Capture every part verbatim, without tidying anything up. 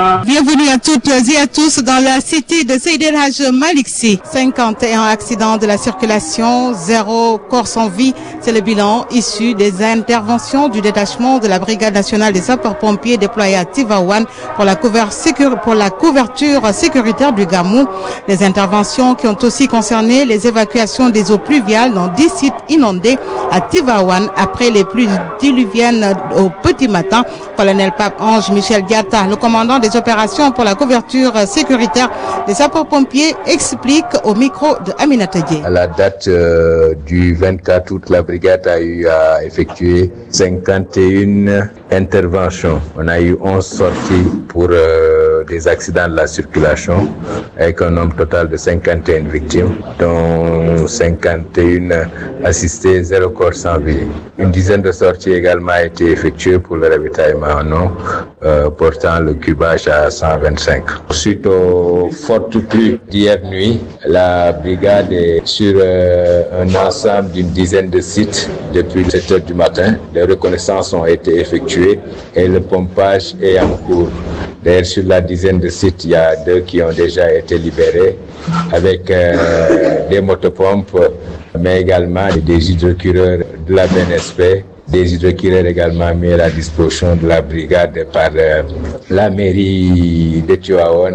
Bienvenue à toutes et à tous dans la cité de Seydi El Hadji Malick Sy. cinquante et un accidents de la circulation, zéro corps sans vie. C'est le bilan issu des interventions du détachement de la Brigade nationale des sapeurs-pompiers déployée à Tivaouane pour la, pour la couverture sécuritaire du Gamou. Les interventions qui ont aussi concerné les évacuations des eaux pluviales dans dix sites inondés à Tivaouane après les pluies diluviennes au petit matin. Colonel Pape Ange Michel Diatta, le commandant des opérations pour la couverture sécuritaire des sapeurs-pompiers, explique au micro de Aminata Dié. À la date euh, du vingt-quatre août, la brigade a eu à effectuer cinquante et une interventions. On a eu onze sorties pour euh, des accidents de la circulation avec un nombre total de cinquante et une victimes, dont cinquante et une assistées, zéro corps sans vie. Une dizaine de sorties également a été effectuée pour le ravitaillement en eau, euh, portant le cubage à cent vingt-cinq. Suite aux fortes pluies d'hier nuit, la brigade est sur euh, un ensemble d'une dizaine de sites depuis sept heures du matin. Les reconnaissances ont été effectuées et le pompage est en cours. D'ailleurs, sur la dizaine de sites, il y a deux qui ont déjà été libérés avec euh, des motopompes, mais également des hydrocureurs de la B N S P. Des hydrocureurs également mis à la disposition de la brigade par euh, la mairie de Tivaouane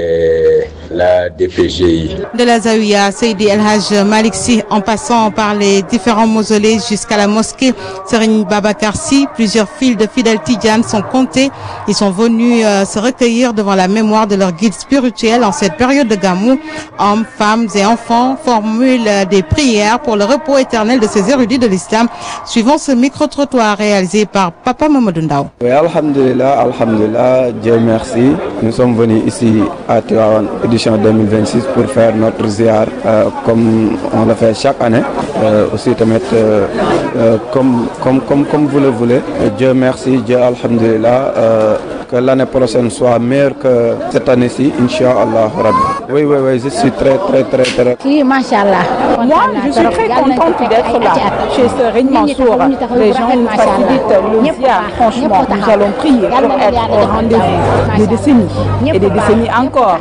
et la D P G I. De la Zawiya Seydi El Hadji Malick Sy en passant par les différents mausolées jusqu'à la mosquée Serigne Babacar Sy, plusieurs files de fidèles tidjanes sont comptés. Ils sont venus euh, se recueillir devant la mémoire de leur guide spirituel en cette période de Gamou. Hommes, femmes et enfants formulent des prières pour le repos éternel de ces érudits de l'islam. Suivant ce micro-trottoir réalisé par Papa Mamadou Ndao. Oui, alhamdulillah, alhamdulillah, Dieu merci. Nous sommes venus ici à Tivaouane édition deux mille vingt-six pour faire notre ziar euh, comme on le fait chaque année. Euh, aussi tamit euh, euh, comme, comme, comme, comme vous le voulez. Dieu merci, Dieu alhamdulillah. Euh, que l'année prochaine soit meilleure que cette année-ci, Inch'Allah Rabbi. Oui, oui, oui, je suis très, très, très, très... Oui, Masha'Allah. Moi, je suis très contente d'être là, chez Serigne Mansour. Les gens nous facilitent le ziar. Franchement, nous allons prier pour être au rendez-vous des décennies et des décennies encore.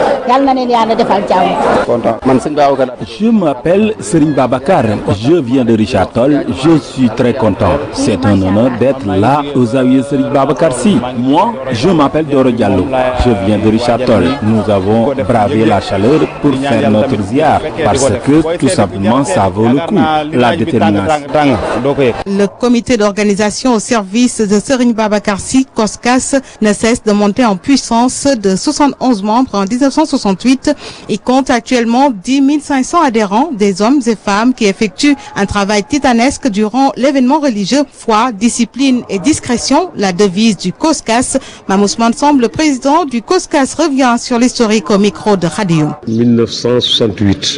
Je m'appelle Serigne Babacar, je viens de Richard Toll, je suis très content. C'est un honneur d'être là aux Zawiya Serigne Babacar Sy. Moi, je m'appelle Doro Diallo, je viens de Richard Toll. Nous avons bravé la chaleur pour faire notre ziar parce que tout simplement ça vaut le coup, la détermination. Le comité d'organisation au service de Serigne Babacar Sy, COSCAS, ne cesse de monter en puissance de soixante et onze membres en dix-neuf cent soixante-huit. Il compte actuellement dix mille cinq cents adhérents, des hommes et femmes qui effectuent un travail titanesque durant l'événement religieux. Foi, discipline et discrétion, la devise du COSCAS. Mamousman Samb, le président du COSCAS, revient sur l'historique au micro de Radio. mille neuf cent soixante-huit,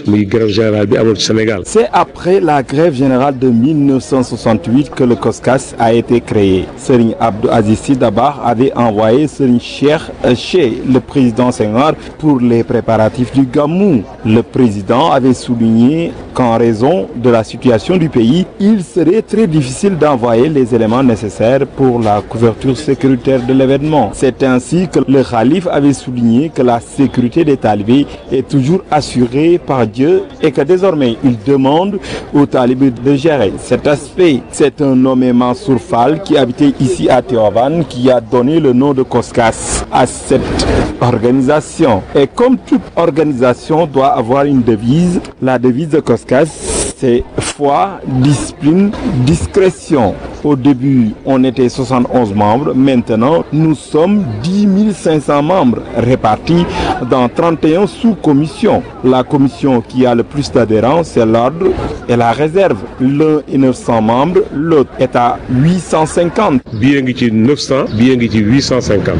c'est après la grève générale de mille neuf cent soixante-huit que le COSCAS a été créé. Serigne Abdou Aziz Sy Dabakh avait envoyé Serigne Cheikh chez le président Senghor pour les préparatifs du Gamou. Le président avait souligné qu'en raison de la situation du pays, il serait très difficile d'envoyer les éléments nécessaires pour la couverture sécuritaire de l'événement. C'est ainsi que le calife avait souligné que la sécurité des talibés est toujours assurée par Dieu et que désormais il demande aux talibés de gérer cet aspect. C'est un nommé Mansour Fall qui habitait ici à Tivaouane qui a donné le nom de COSCAS à cette organisation. Et comme toute organisation doit avoir une devise, la devise de COSCAS, c'est foi, discipline, discrétion. Au début, on était soixante et onze membres. Maintenant, nous sommes dix mille cinq cents membres répartis dans trente et un sous-commissions. La commission qui a le plus d'adhérents, c'est l'ordre et la réserve. L'un est neuf cents membres, l'autre est à huit cent cinquante. Bien que neuf cents, bien que huit cent cinquante.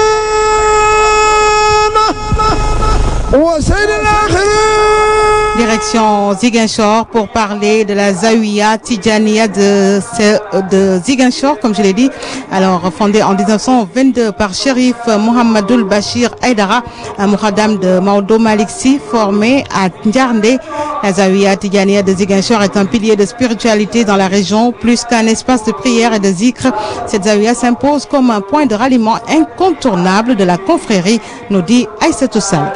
Direction Direction Ziguinchor pour parler de la Zawiya Tidjaniya de, de Ziguinchor, comme je l'ai dit. Alors, fondée en dix-neuf cent vingt-deux par Chérif Mohamedoul Bachir Aïdara, un moukhadam de Maodo Malick Sy, formé à Ndiarndé. La Zawiya Tidjaniya de Ziguinchor est un pilier de spiritualité dans la région, plus qu'un espace de prière et de zikr. Cette Zawiya s'impose comme un point de ralliement incontournable de la confrérie, nous dit Aïssatou Sall.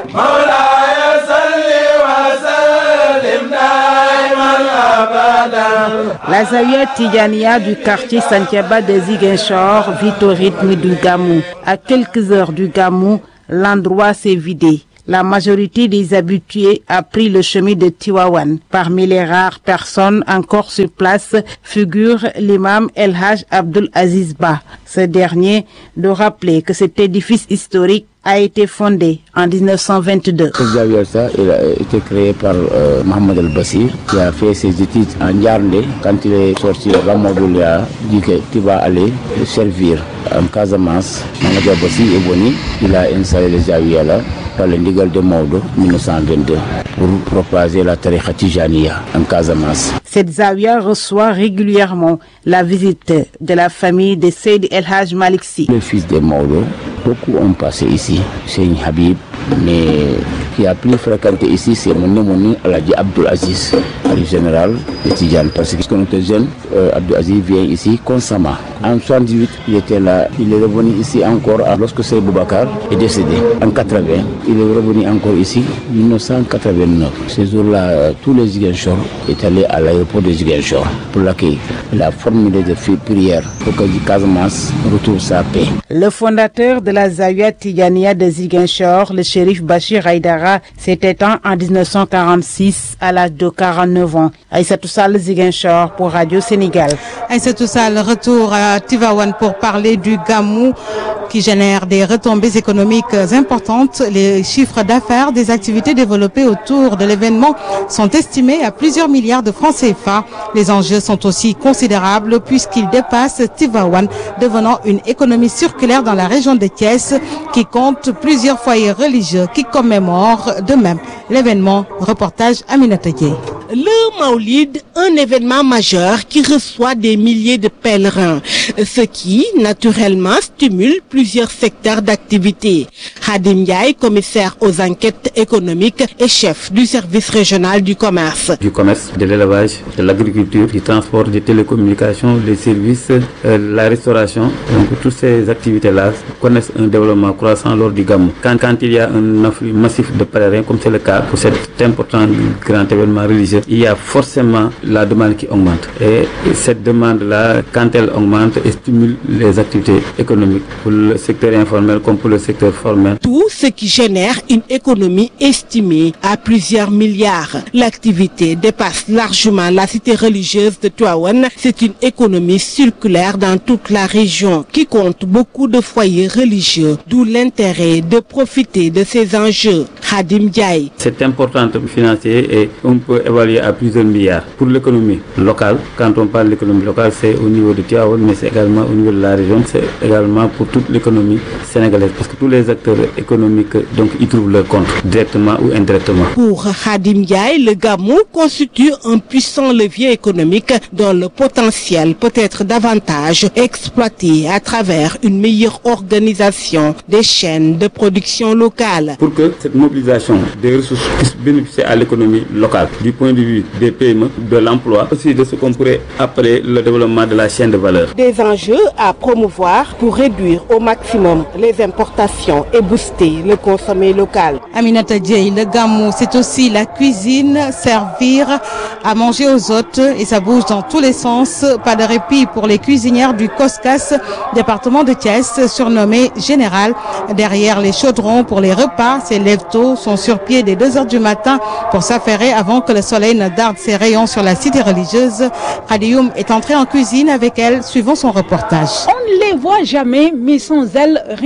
La Zawiya Tidjaniya du quartier Santiaba de Ziguinchor vit au rythme du Gamou. À quelques heures du Gamou, l'endroit s'est vidé. La majorité des habitués a pris le chemin de Tivaouane. Parmi les rares personnes encore sur place figure l'imam El Hadj Abdoul Aziz Ba. Ce dernier doit rappeler que cet édifice historique a été fondé en dix-neuf cent vingt-deux. Ce Zawiya, ça, il a été créé par euh, Mohamed El Bassir, qui a fait ses études en Ndiarndé. Quand il est sorti, Ramadoul lui a dit que tu vas aller servir en Casamance. Mohamed El Bassir est venu, il a installé le Zawiya là, par le Ndigal de Maodo, mille neuf cent vingt-deux, pour propager la Tariqa Tidjaniya en Casamance. Cette Zawiya reçoit régulièrement la visite de la famille de Seydi El Hadj Malick Sy. Le fils de Maodo, beaucoup ont passé ici. C'est une Habib, mais qui a plus fréquenté ici, c'est mon nom, Aladji Abdoul Aziz, le général de Tidjane. Parce que quand on était jeune, euh, Abdoul Aziz vient ici constamment. En soixante-dix-huit, il était là. Il est revenu ici encore lorsque Seydi Boubacar est décédé. En quatre-vingts, il est revenu encore ici, mille neuf cent quatre-vingt-neuf. Ce jour-là, tous les Ziguinchor est allé à l'aéroport de Ziguinchor pour l'accueil. Il a formulé des prières pour que Casamance retrouve sa paix. Le fondateur de la Zawiya Tidjaniya de Ziguinchor, le shérif Bachir Aïdara, s'est éteint en dix-neuf cent quarante-six à l'âge de quarante-neuf ans. Aïssatou Sall, Ziguinchor pour Radio Sénégal. Aïssatou Sall, retour à Tivaouane pour parler du Gamou qui génère des retombées économiques importantes. Les chiffres d'affaires des activités développées autour de l'événement sont estimés à plusieurs milliards de francs C F A. Les enjeux sont aussi considérables puisqu'ils dépassent Tivaouane, devenant une économie circulaire dans la région de Thiès qui compte plusieurs foyers religieux qui commémorent de même l'événement. Reportage Aminata Dieye. Le Maoulid, un événement majeur qui reçoit des milliers de pèlerins, ce qui, naturellement, stimule plusieurs secteurs d'activité. Khadim Ndiaye, commissaire aux enquêtes économiques et chef du service régional du commerce. Du commerce, de l'élevage, de l'agriculture, du transport, des télécommunications, des services, euh, la restauration. Donc, toutes ces activités-là connaissent un développement croissant lors du Gamou. Quand, quand il y a un afflux massif de pèlerins, comme c'est le cas pour cet important grand événement religieux, il y a forcément la demande qui augmente. Et cette demande-là, quand elle augmente, elle stimule les activités économiques pour le secteur informel comme pour le secteur formel. Tout ce qui génère une économie estimée à plusieurs milliards. L'activité dépasse largement la cité religieuse de Tivaouane. C'est une économie circulaire dans toute la région qui compte beaucoup de foyers religieux, d'où l'intérêt de profiter de ces enjeux. Khadim Ndiaye. C'est important de financer et on peut évaluer à plusieurs milliards. Pour l'économie locale, quand on parle de l'économie locale, c'est au niveau de Tivaouane, mais c'est également au niveau de la région, c'est également pour toute l'économie sénégalaise, parce que tous les acteurs économiques donc y trouvent leur compte, directement ou indirectement. Pour Khadim Ndiaye, le Gamou constitue un puissant levier économique dont le potentiel peut être davantage exploité à travers une meilleure organisation des chaînes de production locale. Pour que cette mobilisation des ressources puisse bénéficier à l'économie locale, du point de vue des P M E, de l'emploi, aussi de ce qu'on pourrait appeler le développement de la chaîne de valeur. Des enjeux à promouvoir pour réduire au maximum les importations et booster le consommé local. Aminata Dieye, le Gamou, c'est aussi la cuisine, servir à manger aux hôtes et ça bouge dans tous les sens. Pas de répit pour les cuisinières du Coscas, département de Thiès, surnommé Général. Derrière les chaudrons pour les repas, ces lève-tôt sont sur pied dès deux heures du matin pour s'affairer avant que le soleil ne darde ses rayons sur la cité religieuse. Khadioum est entré en cuisine avec elle, suivant son reportage. On ne les voit jamais, mais sans elles, rien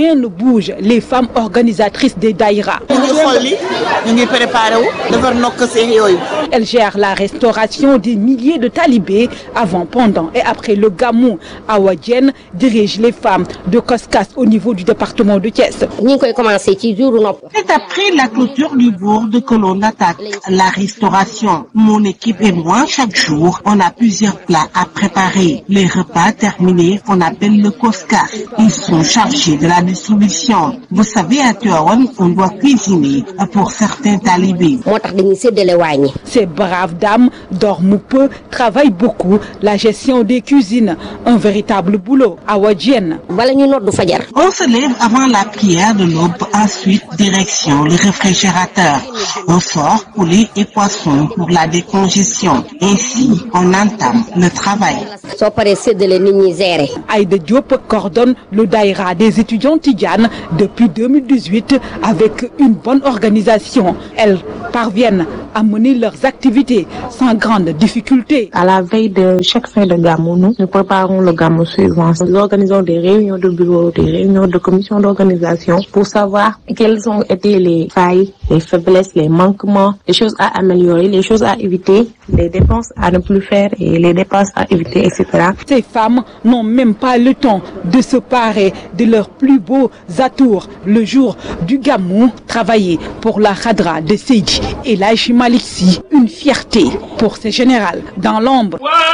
rien ne bouge. Les femmes organisatrices des daïras. Elles gèrent la restauration des milliers de talibés avant, pendant et après le gamou. Awa Diène dirige les femmes de Koskas au niveau du département de Thiès. C'est après la clôture du bourg que l'on attaque la restauration. Mon équipe et moi, chaque jour, on a plusieurs plats à préparer. Les repas terminés, on appelle le Koskas. Ils sont chargés de la distribution. Vous savez, à Tivaouane, on doit cuisiner pour certains talibés. Ces braves dames dorment peu, travaillent beaucoup. La gestion des cuisines, un véritable boulot. Awa Diène. On se lève avant la prière de l'aube, ensuite direction le réfrigérateur. On sort poulet et poisson pour la décongestion. Ainsi, on entame le travail. Aïda Diop coordonne le daïra des étudiants tidjanes depuis deux mille dix-huit avec une bonne organisation. Elles parviennent à mener leurs activités sans grande difficulté. À la veille de chaque fin de gamou, nous, nous préparons le gamou suivant. Nous organisons des réunions de bureau, des réunions de commission d'organisation pour savoir quelles ont été les failles, les faiblesses, les manquements, les choses à améliorer, les choses à éviter, les dépenses à ne plus faire et les dépenses à éviter, et cetera. Ces femmes n'ont même pas le temps de se parer de leurs plus beaux atours le jour du gamou. Travailler pour la Khadra de Seydi et l'Aïchi Maliksi, une fierté pour ces générales dans l'ombre.